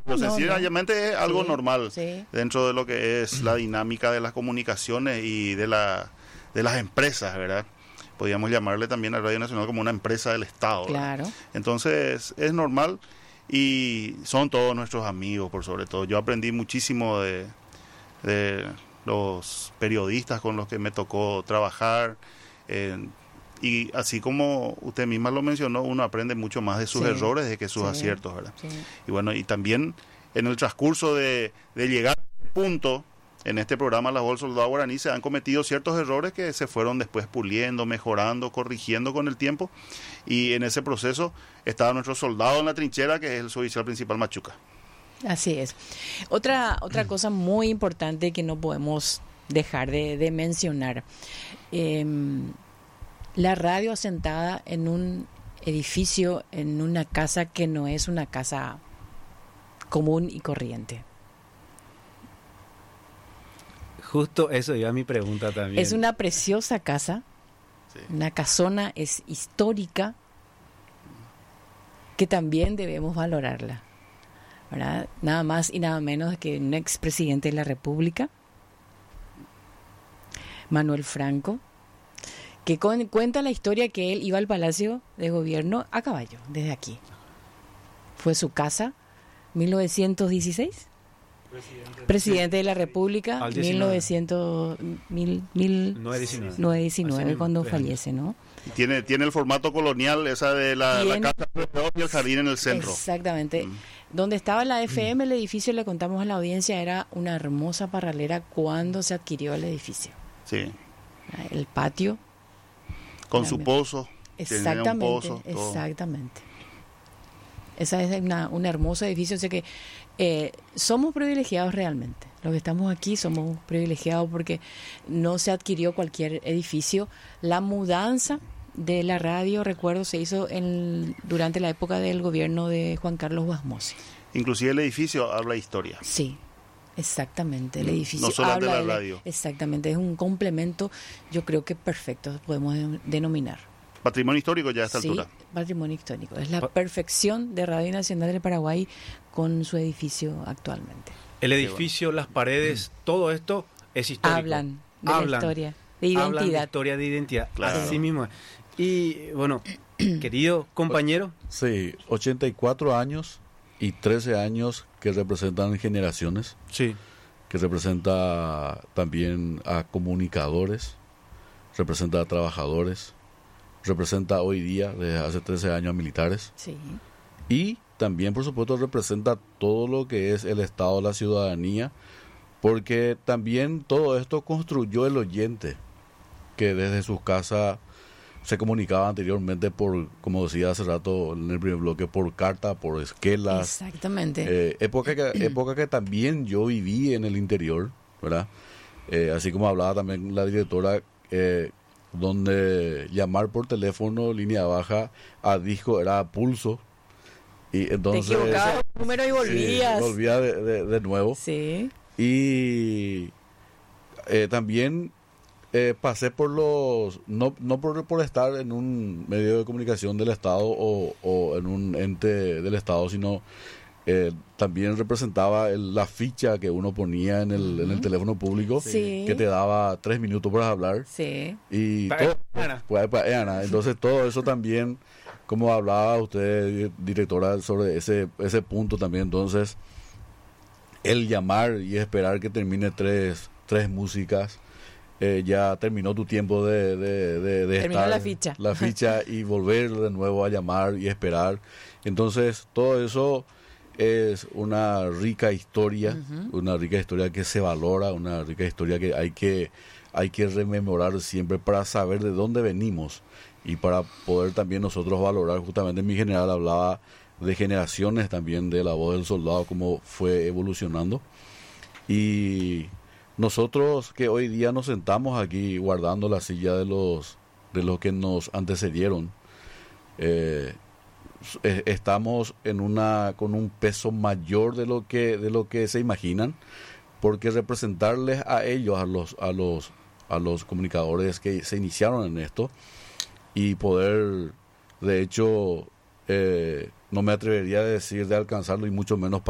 pero no, sencillamente es algo Sí, normal sí. dentro de lo que es la dinámica de las comunicaciones y de las empresas, ¿verdad? Podríamos llamarle también a Radio Nacional como una empresa del Estado, ¿verdad? Claro. Entonces es normal y son todos nuestros amigos, por sobre todo. Yo aprendí muchísimo de los periodistas con los que me tocó trabajar, y así como usted misma lo mencionó, uno aprende mucho más de sus Sí, errores de que sus sí, aciertos, ¿verdad? sí. Y bueno, y también en el transcurso de llegar a este punto, en este programa La Voz del Soldado Guaraní se han cometido ciertos errores que se fueron después puliendo, mejorando, corrigiendo con el tiempo, y en ese proceso estaba nuestro soldado en la trinchera, que es el suboficial principal Machuca. Así es. Otra cosa muy importante que no podemos dejar de mencionar. La radio asentada en un edificio, en una casa que no es una casa común y corriente. Justo eso iba mi pregunta también. Es una preciosa casa, Sí. una casona, es histórica, que también debemos valorarla, ¿verdad? Nada más y nada menos que un expresidente de la República, Manuel Franco, que cuenta la historia que él iba al Palacio de Gobierno a caballo, desde aquí. Fue su casa, 1916. Presidente de la República, Al 19. 1919, cuando 3 años. fallece, ¿no? Tiene el formato colonial, esa de la casa alrededor y el jardín en el centro. Exactamente. Donde estaba la FM, el edificio, le contamos a la audiencia, era una hermosa parralera cuando se adquirió el edificio. Sí, El patio. con su pozo. tenía un Exactamente, pozo, todo. exactamente. Esa es un hermoso edificio, o sea que somos privilegiados realmente. Los que estamos aquí somos privilegiados porque no se adquirió cualquier edificio. La mudanza de la radio, recuerdo, se hizo durante la época del gobierno de Juan Carlos Guasmosi. Inclusive el edificio habla historia. Sí, exactamente. El edificio No solo de habla la de radio. Exactamente, es un complemento, yo creo que perfecto, podemos denominar. Patrimonio histórico ya a esta Sí, altura. patrimonio histórico. Es la perfección de Radio Nacional del Paraguay con su edificio actualmente. El edificio, las paredes, todo esto es histórico. Hablan de la historia, de Hablan de identidad. historia, de identidad. Claro. Así mismo. Y bueno, querido compañero, Sí, 84 años y 13 años que representan generaciones, sí, que representa también a comunicadores, representa a trabajadores, representa hoy día, desde hace 13 años, a militares, Sí, y también, por supuesto, representa todo lo que es el Estado, la ciudadanía, porque también todo esto construyó el oyente, que desde sus casas se comunicaba anteriormente por, como decía hace rato en el primer bloque, por carta, por esquelas. exactamente. Época que también yo viví en el interior, ¿verdad? Así como hablaba también la directora, donde llamar por teléfono, línea baja, a disco era a pulso. Y entonces, Te equivocabas el número y volvías. Sí, volvía de nuevo. Sí, Y también pasé por los, no por estar en un medio de comunicación del Estado o en un ente del Estado, sino también representaba la ficha que uno ponía en el teléfono público, Sí. que te daba 3 minutos para hablar. sí. Y todo, entonces todo eso también, como hablaba usted, directora, sobre ese punto también, entonces el llamar y esperar que termine tres músicas, ya terminó tu tiempo de Terminó estar, la ficha. Y volver de nuevo a llamar y esperar. Entonces todo eso es una rica historia, una rica historia que se valora, una rica historia que hay que rememorar siempre para saber de dónde venimos y para poder también nosotros valorar. Justamente mi general hablaba de generaciones también de la voz del soldado, cómo fue evolucionando. Y nosotros que hoy día nos sentamos aquí guardando la silla de los que nos antecedieron, estamos con un peso mayor de lo que se imaginan, porque representarles a ellos, a los comunicadores que se iniciaron en esto, y poder, de hecho, no me atrevería a decir de alcanzarlo y mucho menos